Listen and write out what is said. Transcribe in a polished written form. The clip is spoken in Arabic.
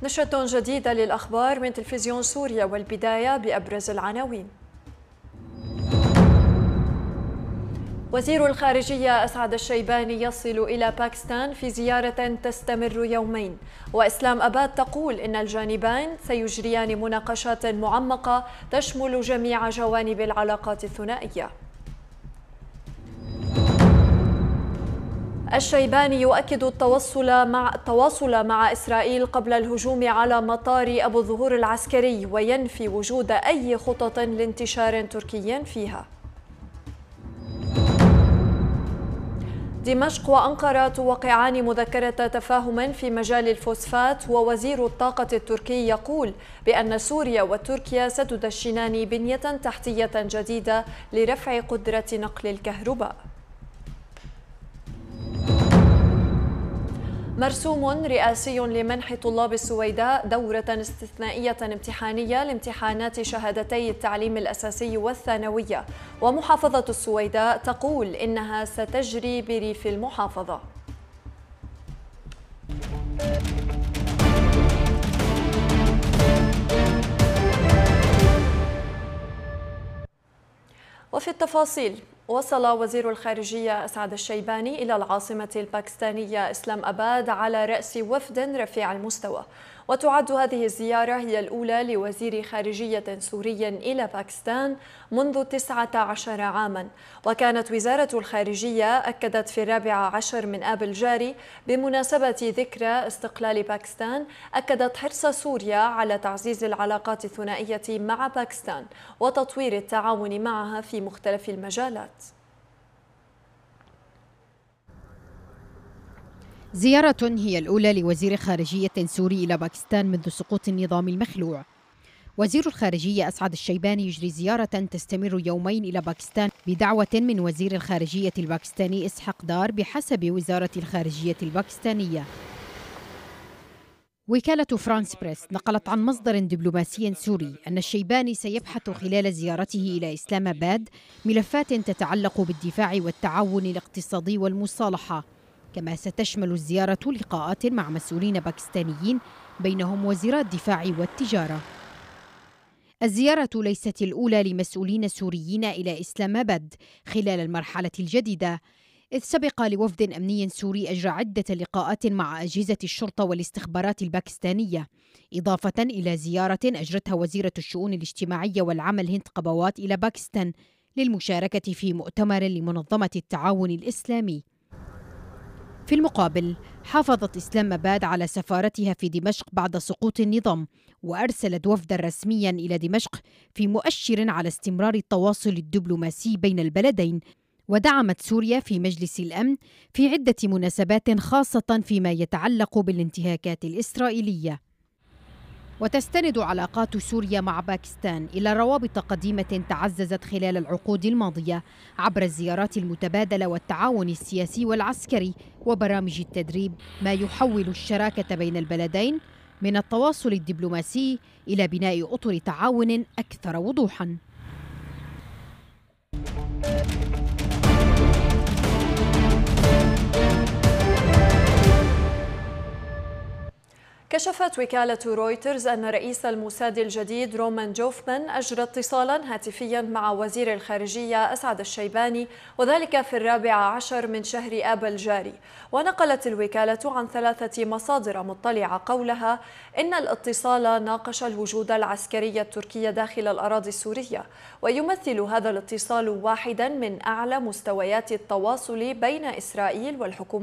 نشرة جديدة للأخبار من تلفزيون سوريا، والبداية بأبرز العناوين. وزير الخارجية أسعد الشيباني يصل إلى باكستان في زيارة تستمر يومين، وإسلام أباد تقول إن الجانبان سيجريان مناقشات معمقة تشمل جميع جوانب العلاقات الثنائية. الشيباني يؤكد التواصل مع إسرائيل قبل الهجوم على مطار أبو الظهور العسكري، وينفي وجود أي خطط لانتشار تركي فيها. دمشق وأنقرة توقعان مذكرة تفاهم في مجال الفوسفات، ووزير الطاقة التركي يقول بأن سوريا وتركيا ستدشنان بنية تحتية جديدة لرفع قدرة نقل الكهرباء. مرسوم رئاسي لمنح طلاب السويداء دورة استثنائية امتحانية لامتحانات شهادتي التعليم الأساسي والثانوية، ومحافظة السويداء تقول إنها ستجري بريف المحافظة. وفي التفاصيل، وصل وزير الخارجية أسعد الشيباني إلى العاصمة الباكستانية إسلام أباد على رأس وفد رفيع المستوى، وتعد هذه الزيارة هي الأولى لوزير خارجية سوري إلى باكستان منذ 19 عاما. وكانت وزارة الخارجية أكدت في 14 من آب الجاري بمناسبة ذكرى استقلال باكستان، أكدت حرص سوريا على تعزيز العلاقات الثنائية مع باكستان وتطوير التعاون معها في مختلف المجالات. زيارة هي الأولى لوزير خارجية سوري إلى باكستان منذ سقوط النظام المخلوع. وزير الخارجية أسعد الشيباني يجري زيارة تستمر يومين إلى باكستان بدعوة من وزير الخارجية الباكستاني إسحاق دار بحسب وزارة الخارجية الباكستانية. وكالة فرانس بريس نقلت عن مصدر دبلوماسي سوري أن الشيباني سيبحث خلال زيارته إلى إسلام آباد ملفات تتعلق بالدفاع والتعاون الاقتصادي والمصالحة، كما ستشمل الزيارة لقاءات مع مسؤولين باكستانيين بينهم وزيرا الدفاع والتجارة. الزيارة ليست الأولى لمسؤولين سوريين إلى إسلام آباد خلال المرحلة الجديدة، إذ سبق لوفد أمني سوري أجرى عدة لقاءات مع أجهزة الشرطة والاستخبارات الباكستانية، إضافة إلى زيارة أجرتها وزيرة الشؤون الاجتماعية والعمل هند قبوات إلى باكستان للمشاركة في مؤتمر لمنظمة التعاون الإسلامي. في المقابل، حافظت إسلام آباد على سفارتها في دمشق بعد سقوط النظام، وأرسلت وفدا رسميا إلى دمشق في مؤشر على استمرار التواصل الدبلوماسي بين البلدين. ودعمت سوريا في مجلس الأمن في عدة مناسبات خاصة فيما يتعلق بالانتهاكات الإسرائيلية. وتستند علاقات سوريا مع باكستان إلى روابط قديمة تعززت خلال العقود الماضية عبر الزيارات المتبادلة والتعاون السياسي والعسكري وبرامج التدريب، ما يحول الشراكة بين البلدين من التواصل الدبلوماسي إلى بناء أطر تعاون أكثر وضوحاً. كشفت وكالة رويترز أن رئيس الموساد الجديد رومان جوفمان أجرى اتصالا هاتفيا مع وزير الخارجية أسعد الشيباني، وذلك في 14 من شهر آب الجاري. ونقلت الوكالة عن 3 مصادر مطلعة قولها إن الاتصال ناقش الوجود العسكري التركي داخل الأراضي السورية، ويمثل هذا الاتصال واحدا من أعلى مستويات التواصل بين إسرائيل والحكومة